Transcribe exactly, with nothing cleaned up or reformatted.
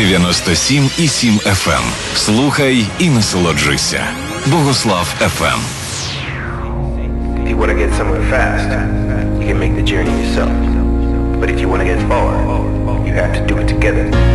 дев'яносто сім і сім еф ем. Слухай і насолоджуйся. Богослав еф ем. If you want to get somewhere fast, you can make the journey yourself. But if you want to get far, you have to do it together.